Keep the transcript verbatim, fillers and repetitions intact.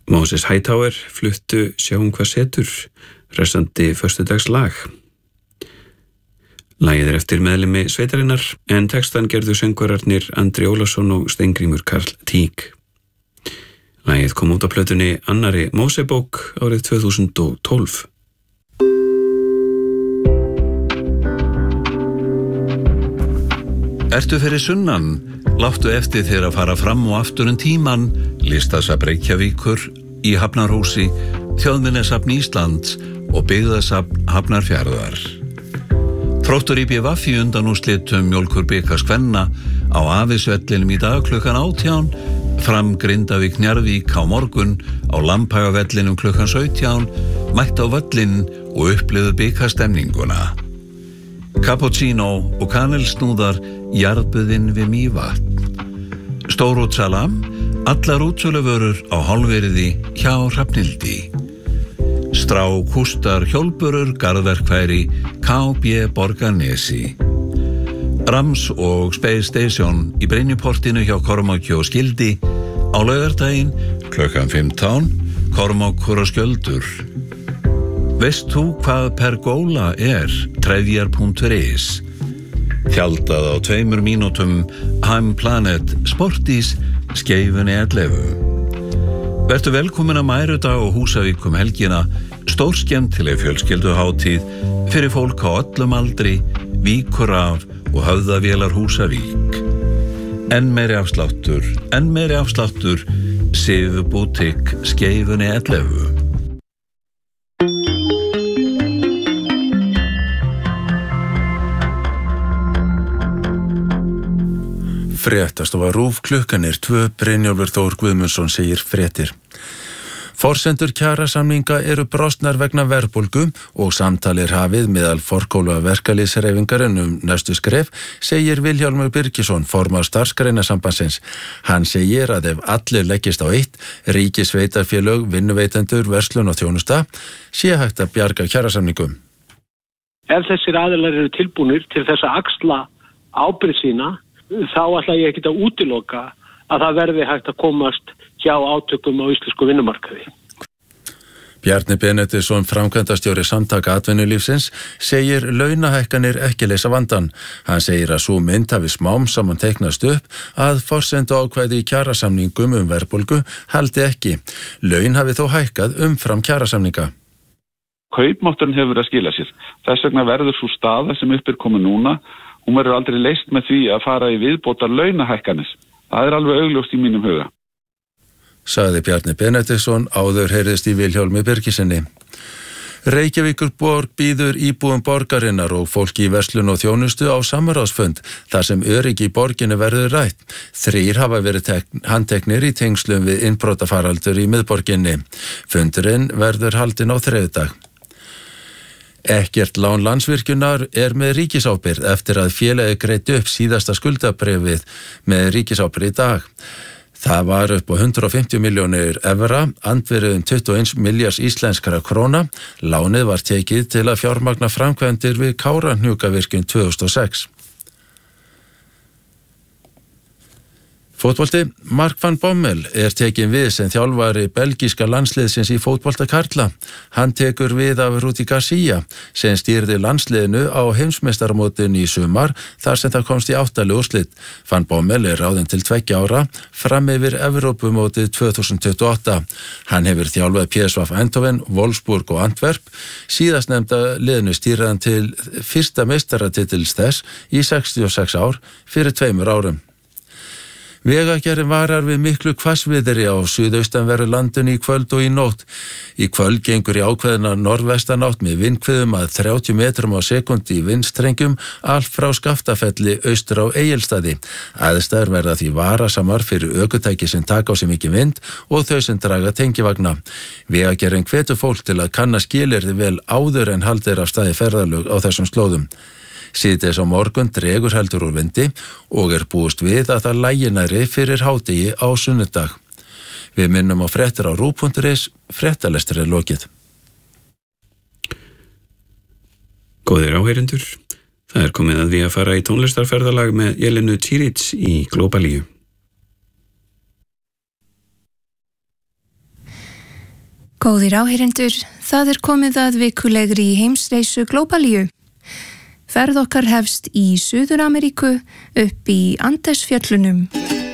Moses Hightower fluttu Sjáum hvað setur, hressandi föstudagslag. Lagið er eftir meðlimi sveitarinnar en textan gerðu söngvararnir Andri Ólafsson og Steingrímur Karl Tík. Lagið kom út á plötunni Annari Mósebók árið tvö þúsund og tólf. Ertu fyrir sunnan? Láttu eftir þér að fara fram og aftur um tíman, listasafn Reykjavíkur í Hafnarhúsi, Þjóðminjasafn Íslands og byggðasafn Hafnarfjarðar. Þróttur í B V í undanúrslitum Mjólkurbikars kvenna á Afisvellinum í dag klukkan átján, fram Grindavík Njarðvík á morgun, á Lambhagavellinum klukkan sautján, mætt á völlinn og upplifðu bikarstemninguna. Cappuccino og kanelsnúðar jarðbuðinn við Mývatn. Stórútsala, allar útsöluvörur á hálfverði hjá Hrafnhildi. Strá kústar hjólburur garðverkfæri K B Borgarnesi. Rams og Space Station í Brynjuportinu hjá Kormáki og Skildi á laugardaginn klukkan fimmtán, Kormákur og Skjöldur. Veist þú hvað pergóla er? Trefjar punktur is. Tjaldað á tveimur mínútum Heim Planet Sportís Skeifunni ellefu. Vertu velkomin að Mærudag og Húsavík um helgina, stórskemmtileg fjölskylduhátíð fyrir fólk á öllum aldri, Víkuraf og Höfðavélar Húsavík. Enn meiri afsláttur, enn meiri afsláttur, Sifu Bútik Skeifunni ellefu. Fréttastofa RÚV, klukkan er tvö, Brynjólfur Þór Guðmundsson segir fréttir. Forsendur kjarasamninga eru brostnar vegna verðbólgu og samtal er hafið meðal forkóla verkalýðshreyfingarinn um næstu skref, segir Vilhjálmur Birgisson, formaður Starfsgreinasambandsins. Hann segir að ef allir leggist á eitt, ríki, sveitarfélög, vinnuveitendur, verslun og þjónusta, sé hægt að bjarga kjarasamningum. Ef þessir aðilar eru tilbúnir til þess að axla ábyrgð sína, þá ætla ég ekki að útiloka að það verði hægt að komast hjá átökum á íslensku vinnumarkaði. Bjarni Benediktsson, framkvæmdastjóri Samtaka atvinnulífsins, segir launahækkanir ekki leysa vandan. Hann segir að sú mynd hafi smám saman teiknast upp að forsendu ákvæði í kjarasamningum um verðbólgu haldi ekki. Laun hafi þó hækkað umfram kjarasamninga. Kaupmátturinn hefur að skila sér. Þess vegna verður sú staða sem upp er komin núna, hún verður aldrei leyst með því að fara í viðbótar launahækkanir. Það er alveg augljóst í mínum huga. Sagði Bjarni Benediktsson, áður heyrðist í Vilhjálmi Birgissyni. Reykjavíkurborg býður íbúum borgarinnar og fólki í verslun og þjónustu á samráðsfund þar sem öryggi í borginni verður rætt. Þrír hafa verið handteknir í tengslum við innbrotafaraldur í miðborginni. Fundurinn verður haldinn á þriðjudag. Ekkert lán Landsvirkjunar er með ríkisábyrgð eftir að félagið greiddi upp síðasta skuldabréfið með ríkisábyrgð í dag. Það var upp á hundrað og fimmtíu milljónir evra, andvirðið um tuttugu og eins milljarðs íslenskra króna. Lánið var tekið til að fjármagna framkvæmdir við Kárahnjúkavirkjun tvö þúsund og sex. Fótbolti, Mark van Bommel er tekin við sem þjálfari belgíska landsliðsins í fótbolta karla. Hann tekur við af Rudi Garcia sem stýrði landsliðinu á heimsmeistaramótinu í sumar þar sem það komst í áttaleg úrslit. Van Bommel er ráðinn til tveggja ára fram yfir Evrópumótið tvö þúsund tuttugu og átta. Hann hefur þjálfað P S V Eindhoven, Wolfsburg og Antwerp. Síðastnefnda liðinu stýrði hann til fyrsta meistaratitils þess í sextíu og sex ár fyrir tveimur árum. Vegagerðin varar við miklu hvassviðri á suðaustanverðu landinu í kvöld og í nótt. Í kvöld gengur í ákveðina norðvestanátt með vindhviðum að þrjátíu metrum á sekundi í vindstrengjum allt frá Skaftafelli austur á Egilsstaði. Aðstæður verða því varasamar fyrir ökutæki sem taka á sig mikið vind og þau sem draga tengivagna. Vegagerðin hvetur fólk til að kanna skilyrði vel áður en haldir af staði ferðalög á þessum slóðum. Síðdegis á morgun dregur heldur úr vindi og er búist við að það lægi nærri fyrir hádegi á sunnudag. Við minnum á fréttir á rúv punktur is, fréttalestur er lokið. Góðir áheyrendur, það er komið að við að fara í tónlistarferðalag með Jelenu Tíric í Glóbalíu. Góðir áheyrendur, það er komið að vikulegri heimsreisu Glóbalíu. Ferð okkar hefst í Suður-Ameríku upp í Andesfjöllunum.